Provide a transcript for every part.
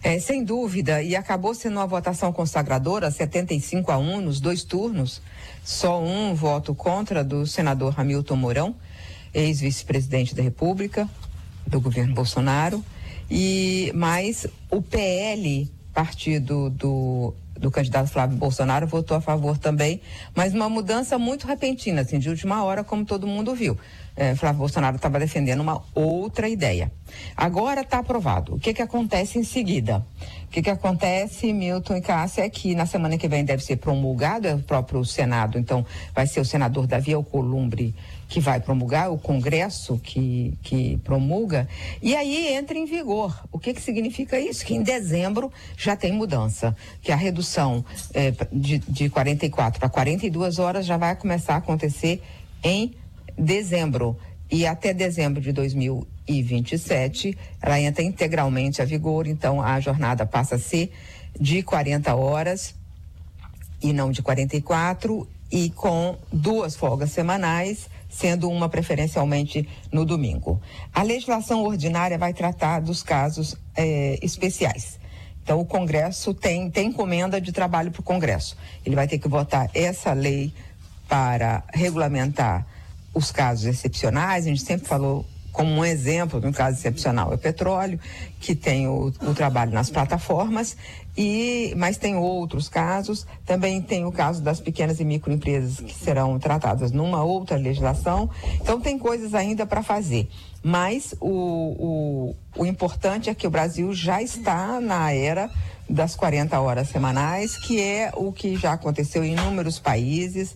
Sem dúvida, e acabou sendo uma votação consagradora, 75-1 nos 2 turnos, só um voto contra do senador Hamilton Mourão, ex-vice-presidente da República, do governo Bolsonaro, mas o PL, partido do candidato Flávio Bolsonaro, votou a favor também, mas uma mudança muito repentina, assim, de última hora, como todo mundo viu. Flávio Bolsonaro estava defendendo uma outra ideia. Agora está aprovado. O que acontece em seguida? O que acontece, Milton e Cássia, é que na semana que vem deve ser promulgado, o próprio Senado, então vai ser o senador Davi Alcolumbre que vai promulgar, o Congresso que promulga, e aí entra em vigor. O que significa isso? Que em dezembro já tem mudança, que a redução de 44 para 42 horas já vai começar a acontecer em dezembro, e até dezembro de 2027 ela entra integralmente a vigor, então a jornada passa a ser de 40 horas e não de 44, e com 2 folgas semanais, sendo uma preferencialmente no domingo. A legislação ordinária vai tratar dos casos especiais. Então o Congresso tem encomenda de trabalho para o Congresso. Ele vai ter que votar essa lei para regulamentar os casos excepcionais. A gente sempre falou como um exemplo de um caso excepcional é o petróleo, que tem o trabalho nas plataformas, mas tem outros casos. Também tem o caso das pequenas e microempresas, que serão tratadas numa outra legislação. Então tem coisas ainda para fazer, mas o importante é que o Brasil já está na era das 40 horas semanais, que é o que já aconteceu em inúmeros países.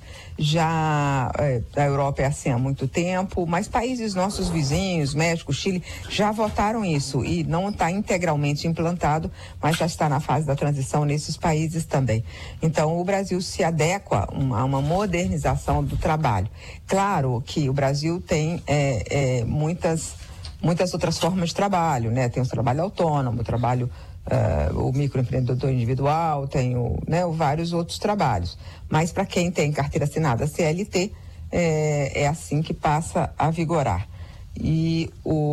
A Europa é assim há muito tempo, mas países nossos vizinhos, México, Chile, já votaram isso, e não está integralmente implantado, mas já está na fase da transição nesses países também. Então o Brasil se adequa a uma modernização do trabalho. Claro que o Brasil tem muitas outras formas de trabalho, né? Tem o trabalho autônomo, o trabalho o microempreendedor individual, tem vários outros trabalhos. Mas para quem tem carteira assinada CLT, é assim que passa a vigorar. E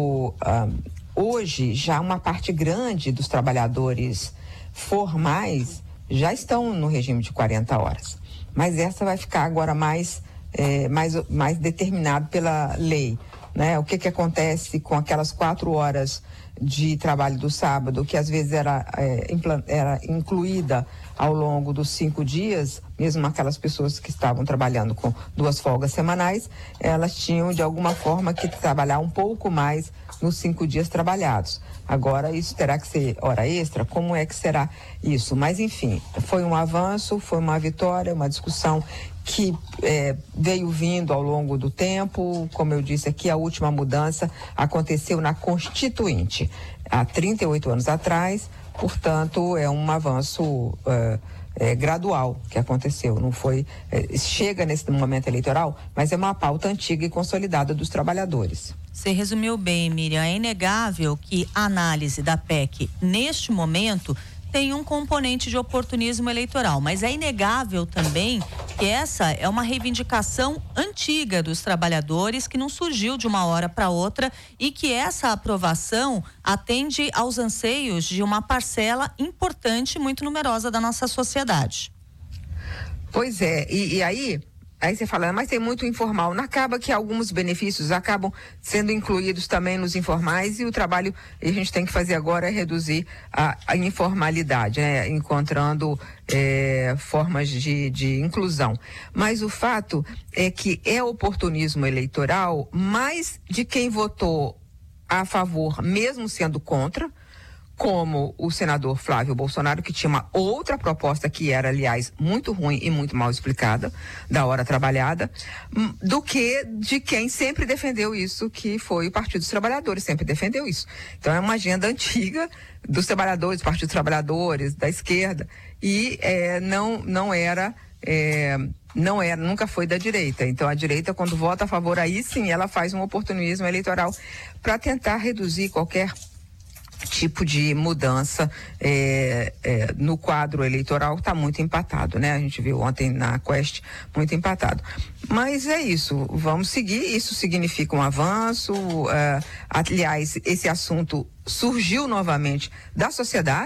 hoje já uma parte grande dos trabalhadores formais já estão no regime de 40 horas. Mas essa vai ficar agora mais determinado pela lei, né? O que acontece com aquelas 4 horas de trabalho do sábado, que às vezes era incluída ao longo dos 5 dias, mesmo aquelas pessoas que estavam trabalhando com 2 folgas semanais, elas tinham de alguma forma que trabalhar um pouco mais nos 5 dias trabalhados. Agora isso terá que ser hora extra. Como é que será isso? Mas enfim, foi um avanço, foi uma vitória, uma discussão que veio vindo ao longo do tempo. Como eu disse aqui, a última mudança aconteceu na Constituinte, há 38 anos atrás. Portanto, é um avanço gradual que aconteceu. Não foi, chega nesse momento eleitoral, mas é uma pauta antiga e consolidada dos trabalhadores. Você resumiu bem, Miriam. É inegável que a análise da PEC, neste momento, tem um componente de oportunismo eleitoral, mas é inegável também que essa é uma reivindicação antiga dos trabalhadores, que não surgiu de uma hora para outra, e que essa aprovação atende aos anseios de uma parcela importante e muito numerosa da nossa sociedade. Pois é, e aí você fala, mas tem muito informal. Não acaba que alguns benefícios acabam sendo incluídos também nos informais, e o trabalho que a gente tem que fazer agora é reduzir a informalidade, né? Encontrando formas de inclusão. Mas o fato é que é oportunismo eleitoral, mais de quem votou a favor, mesmo sendo contra, como o senador Flávio Bolsonaro, que tinha uma outra proposta que era, aliás, muito ruim e muito mal explicada, da hora trabalhada, do que de quem sempre defendeu isso, que foi o Partido dos Trabalhadores, sempre defendeu isso. Então é uma agenda antiga dos trabalhadores, Partido dos Trabalhadores, da esquerda, e nunca foi da direita. Então a direita, quando vota a favor, aí sim ela faz um oportunismo eleitoral para tentar reduzir qualquer tipo de mudança no quadro eleitoral, que está muito empatado, né? A gente viu ontem na Quest, muito empatado. Mas é isso, vamos seguir. Isso significa um avanço. Aliás, esse assunto surgiu novamente da sociedade.